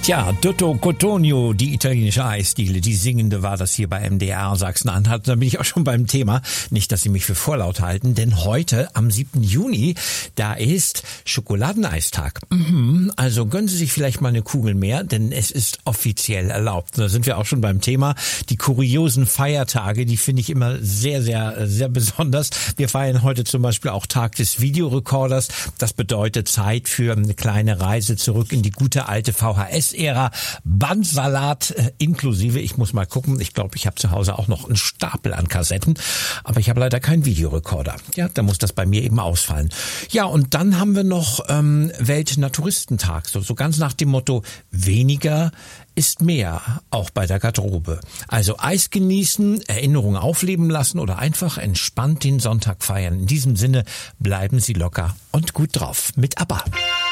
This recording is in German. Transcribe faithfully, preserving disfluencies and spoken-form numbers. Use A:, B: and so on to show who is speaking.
A: Tja, Tutto Cottonio, die italienische Eisdiele, die singende war das hier bei M D R Sachsen-Anhalt. Da bin ich auch schon beim Thema. Nicht, dass Sie mich für vorlaut halten, denn heute, am siebten Juni, da ist Schokoladeneistag. Mhm, also gönnen Sie sich vielleicht mal eine Kugel mehr, denn es ist offiziell erlaubt. Da sind wir auch schon beim Thema. Die kuriosen Feiertage, die finde ich immer sehr, sehr, sehr besonders. Wir feiern heute zum Beispiel auch Tag des Videorekorders. Das bedeutet Zeit für eine kleine Reise zurück in die gute alte V H S Ära, Bandsalat äh, inklusive. Ich muss mal gucken. Ich glaube, ich habe zu Hause auch noch einen Stapel an Kassetten, aber ich habe leider keinen Videorekorder. Ja, da muss das bei mir eben ausfallen. Ja, und dann haben wir noch ähm, Weltnaturistentag, so, so ganz nach dem Motto, weniger ist mehr, auch bei der Garderobe. Also Eis genießen, Erinnerungen aufleben lassen oder einfach entspannt den Sonntag feiern. In diesem Sinne bleiben Sie locker und gut drauf mit ABBA.